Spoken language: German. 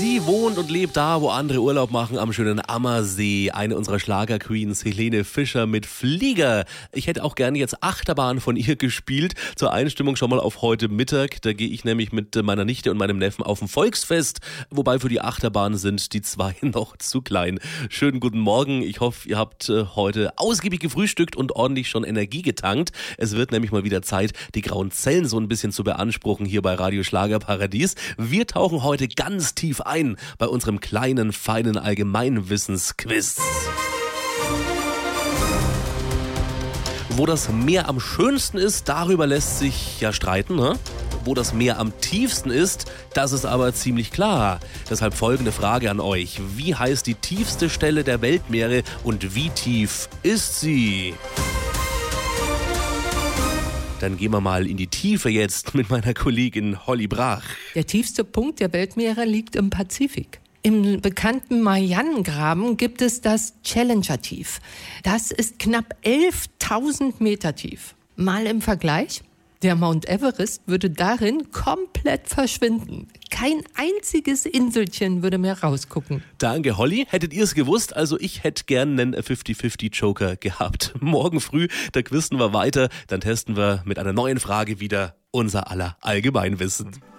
Sie wohnt und lebt da, wo andere Urlaub machen, am schönen Ammersee. Eine unserer Schlager-Queens, Helene Fischer mit Flieger. Ich hätte auch gerne jetzt Achterbahn von ihr gespielt. Zur Einstimmung schon mal auf heute Mittag. Da gehe ich nämlich mit meiner Nichte und meinem Neffen auf ein Volksfest. Wobei für die Achterbahn sind die zwei noch zu klein. Schönen guten Morgen. Ich hoffe, ihr habt heute ausgiebig gefrühstückt und ordentlich schon Energie getankt. Es wird nämlich mal wieder Zeit, die grauen Zellen so ein bisschen zu beanspruchen hier bei Radio Schlagerparadies. Wir tauchen heute ganz tief ein bei unserem kleinen, feinen Allgemeinwissensquiz. Wo das Meer am schönsten ist, darüber lässt sich ja streiten, ne? Wo das Meer am tiefsten ist, das ist aber ziemlich klar. Deshalb folgende Frage an euch. Wie heißt die tiefste Stelle der Weltmeere und wie tief ist sie? Dann gehen wir mal in die Tiefe jetzt mit meiner Kollegin Holly Brach. Der tiefste Punkt der Weltmeere liegt im Pazifik. Im bekannten Marianengraben gibt es das Challenger-Tief. Das ist knapp 11.000 Meter tief. Mal im Vergleich, der Mount Everest würde darin komplett verschwinden. Kein einziges Inselchen würde mehr rausgucken. Danke, Holly. Hättet ihr es gewusst? Also ich hätte gern einen 50-50-Joker gehabt. Morgen früh, da quizzen wir weiter. Dann testen wir mit einer neuen Frage wieder unser aller Allgemeinwissen.